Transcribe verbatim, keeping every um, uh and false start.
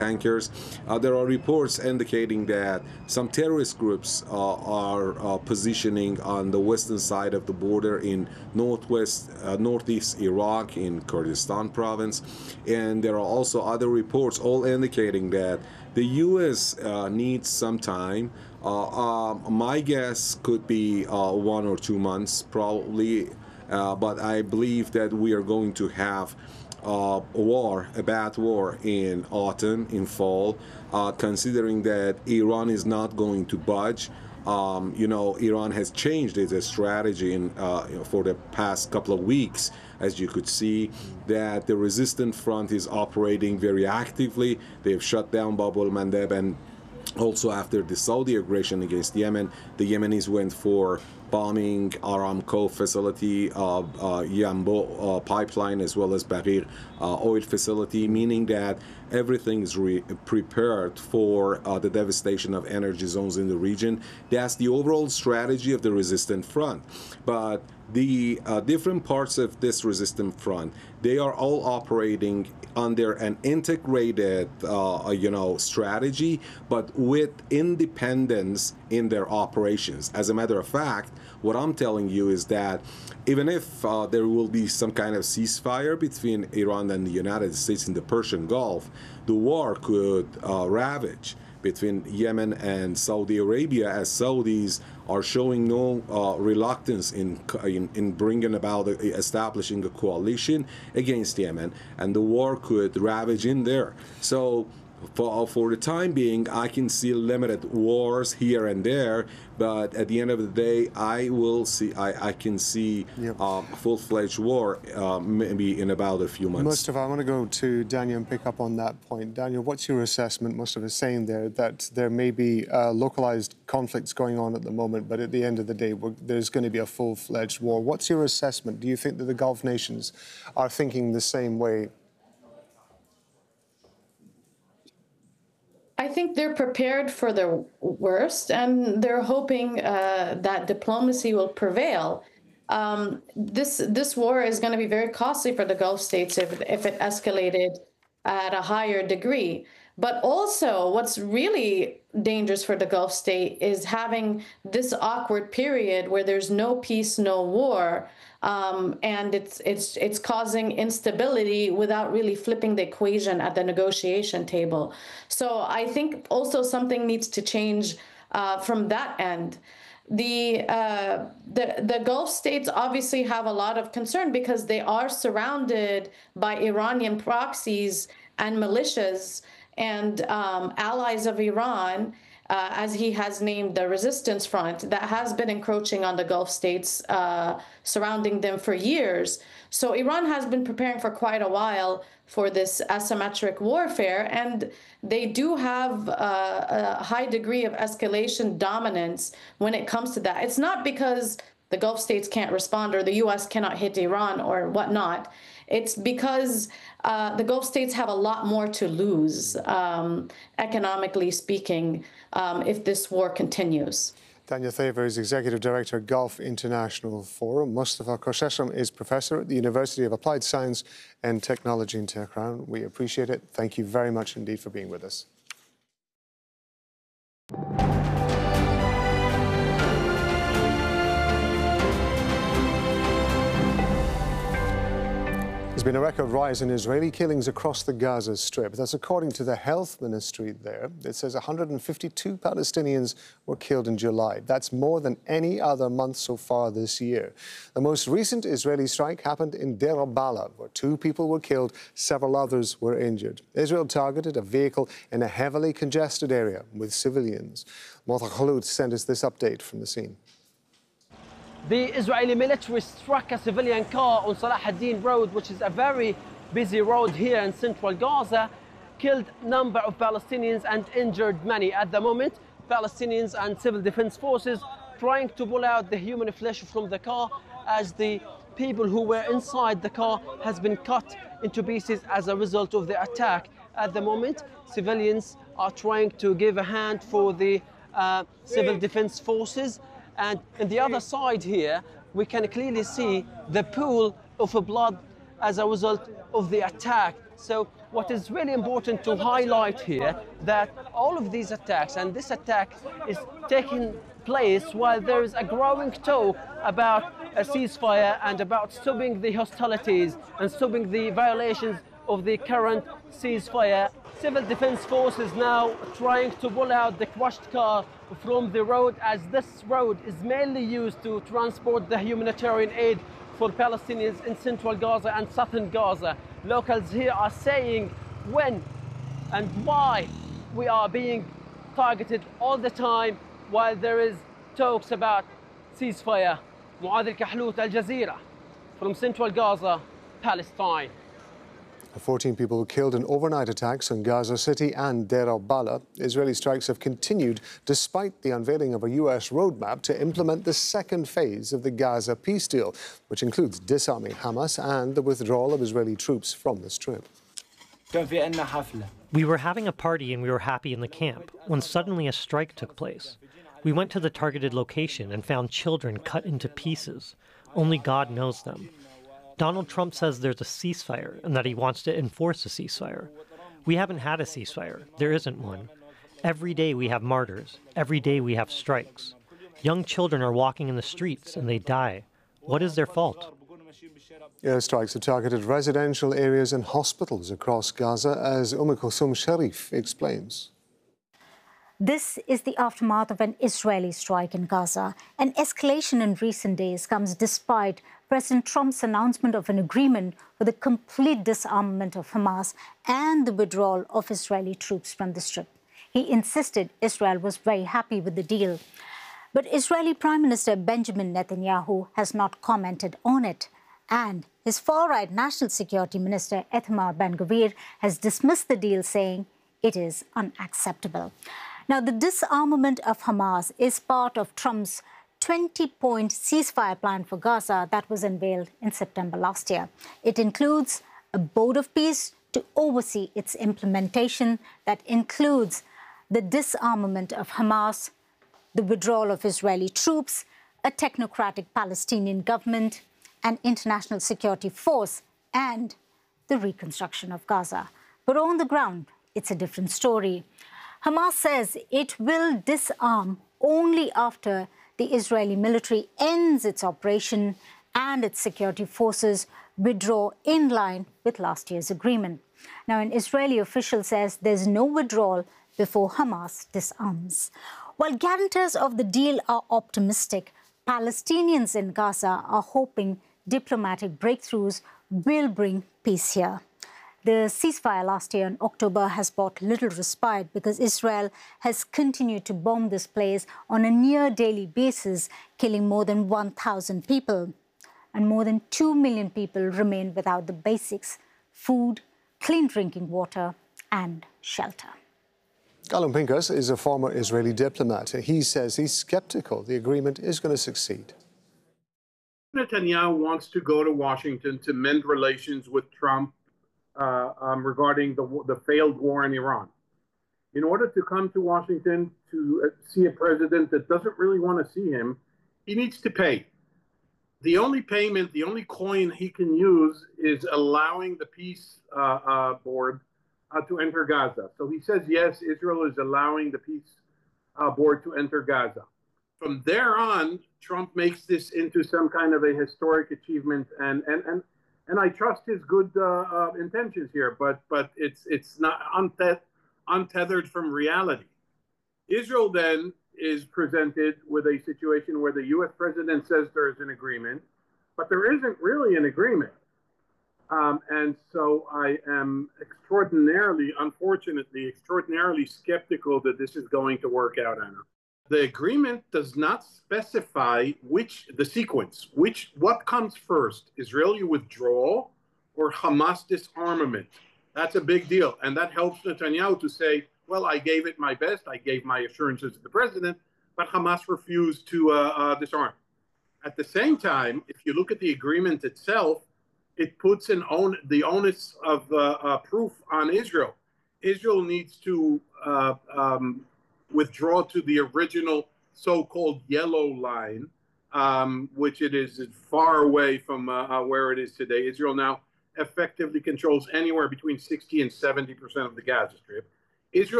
tankers. Uh, there are reports indicating that some terrorist groups uh, are uh, positioning on the western side of the border in northwest, uh, northeast Iraq in Kurdistan province. And there are also other reports all indicating that the U S uh, needs some time. Uh, uh, my guess could be uh, one or two months probably, uh, but I believe that we are going to have Uh, a war, a bad war in autumn, in fall, uh, considering that Iran is not going to budge. Um, you know, Iran has changed its strategy in, uh, for the past couple of weeks, as you could see, that the resistant front is operating very actively. They've shut down Bab al-Mandeb, and also after the Saudi aggression against Yemen, the Yemenis went for bombing Aramco facility, uh, uh, Yambo uh, pipeline, as well as Bahir uh, oil facility, meaning that everything is re prepared for uh, the devastation of energy zones in the region. That's the overall strategy of the resistant front. But the uh, different parts of this resistant front, they are all operating under an integrated, uh, you know, strategy, but with independence in their operations. As a matter of fact, what I'm telling you is that even if uh, there will be some kind of ceasefire between Iran and the United States in the Persian Gulf, the war could uh, ravage between Yemen and Saudi Arabia, as Saudis are showing no uh, reluctance in, in in bringing about uh, establishing a coalition against Yemen, and the war could ravage in there. So for, for the time being, I can see limited wars here and there, but at the end of the day, I will see, I, I can see yep. uh, a full-fledged war uh, maybe in about a few months. Mustafa, I want to go to Daniel and pick up on that point. Daniel, what's your assessment? Mustafa is saying there that there may be uh, localized conflicts going on at the moment, but at the end of the day, we're, there's going to be a full-fledged war. What's your assessment? Do you think that the Gulf nations are thinking the same way? I think they're prepared for the worst, and they're hoping uh, that diplomacy will prevail. Um, this this war is going to be very costly for the Gulf states if, if it escalated at a higher degree. But also, what's really dangerous for the Gulf state is having this awkward period where there's no peace, no war, um, and it's it's it's causing instability without really flipping the equation at the negotiation table. So I think also something needs to change uh, from that end. The, uh, the the Gulf states obviously have a lot of concern because they are surrounded by Iranian proxies and militias and um, allies of Iran, uh, as he has named the resistance front, that has been encroaching on the Gulf states, uh, surrounding them for years. So Iran has been preparing for quite a while for this asymmetric warfare, and they do have uh, a high degree of escalation dominance when it comes to that. It's not because the Gulf states can't respond or the U S cannot hit Iran or whatnot. It's because uh, the Gulf states have a lot more to lose, um, economically speaking, um, if this war continues. Daniel Thaver is Executive Director, Gulf International Forum. Mustafa Khosresham is Professor at the University of Applied Science and Technology in Tehran. We appreciate it. Thank you very much indeed for being with us. There's been a record rise in Israeli killings across the Gaza Strip. That's according to the health ministry there. It says one hundred fifty-two Palestinians were killed in July. That's more than any other month so far this year. The most recent Israeli strike happened in Deir al-Balah, where two people were killed, several others were injured. Israel targeted a vehicle in a heavily congested area with civilians. Mota Khalout sent us this update from the scene. The Israeli military struck a civilian car on Salah ad-Din Road, which is a very busy road here in central Gaza, killed a number of Palestinians and injured many. At the moment, Palestinians and civil defense forces trying to pull out the human flesh from the car as the people who were inside the car has been cut into pieces as a result of the attack. At the moment, civilians are trying to give a hand for the uh, civil defense forces. And on the other side here, we can clearly see the pool of blood as a result of the attack. So what is really important to highlight here, that all of these attacks, and this attack is taking place while there is a growing talk about a ceasefire and about stopping the hostilities and stopping the violations of the current ceasefire. Civil defense forces now trying to pull out the crushed car from the road, as this road is mainly used to transport the humanitarian aid for Palestinians in central Gaza and southern Gaza. Locals here are saying when and why we are being targeted all the time while there is talks about ceasefire. Muad Al-Kahlout, Al Jazeera, from central Gaza, Palestine. fourteen people were killed in overnight attacks on Gaza City and Deir al-Balah. Israeli strikes have continued despite the unveiling of a U S roadmap to implement the second phase of the Gaza peace deal, which includes disarming Hamas and the withdrawal of Israeli troops from the Strip. We were having a party and we were happy in the camp when suddenly a strike took place. We went to the targeted location and found children cut into pieces. Only God knows them. Donald Trump says there's a ceasefire and that he wants to enforce a ceasefire. We haven't had a ceasefire. There isn't one. Every day we have martyrs. Every day we have strikes. Young children are walking in the streets and they die. What is their fault? Airstrikes have targeted residential areas and hospitals across Gaza, as Umm Kulthum Sharif explains. This is the aftermath of an Israeli strike in Gaza. An escalation in recent days comes despite President Trump's announcement of an agreement for the complete disarmament of Hamas and the withdrawal of Israeli troops from the Strip. He insisted Israel was very happy with the deal. But Israeli Prime Minister Benjamin Netanyahu has not commented on it. And his far-right National Security Minister Itamar Ben-Gvir has dismissed the deal, saying it is unacceptable. Now, the disarmament of Hamas is part of Trump's twenty-point ceasefire plan for Gaza that was unveiled in September last year. It includes a board of peace to oversee its implementation that includes the disarmament of Hamas, the withdrawal of Israeli troops, a technocratic Palestinian government, an international security force, and the reconstruction of Gaza. But on the ground, it's a different story. Hamas says it will disarm only after the Israeli military ends its operation and its security forces withdraw in line with last year's agreement. Now, an Israeli official says there's no withdrawal before Hamas disarms. While guarantors of the deal are optimistic, Palestinians in Gaza are hoping diplomatic breakthroughs will bring peace here. The ceasefire last year in October has brought little respite because Israel has continued to bomb this place on a near daily basis, killing more than one thousand people. And more than two million people remain without the basics: food, clean drinking water, and shelter. Galon Pinkas is a former Israeli diplomat. He says he's skeptical the agreement is going to succeed. Netanyahu wants to go to Washington to mend relations with Trump uh, um, regarding the, the failed war in Iran. In order to come to Washington to uh, see a president that doesn't really want to see him, he needs to pay. The only payment, the only coin he can use is allowing the peace uh, uh, board uh, to enter Gaza. So he says, yes, Israel is allowing the peace uh, board to enter Gaza. From there on, Trump makes this into some kind of a historic achievement, and and and, and I trust his good uh, uh, intentions here, but but it's it's not unte untethered from reality. Israel then is presented with a situation where the U S president says there is an agreement, but there isn't really an agreement. Um, and so I am extraordinarily, unfortunately, extraordinarily skeptical that this is going to work out, Anna. The agreement does not specify which, the sequence, which, what comes first, Israeli withdrawal or Hamas disarmament. That's a big deal. And that helps Netanyahu to say, well, I gave it my best. I gave my assurances to the president, but Hamas refused to uh, uh, disarm. At the same time, if you look at the agreement itself, it puts an on, the onus of uh, uh, proof on Israel. Israel needs to uh, um, withdraw to the original so-called yellow line, um, which it is far away from uh, uh, where it is today. Israel now effectively controls anywhere between sixty and seventy percent of the Gaza Strip. Israel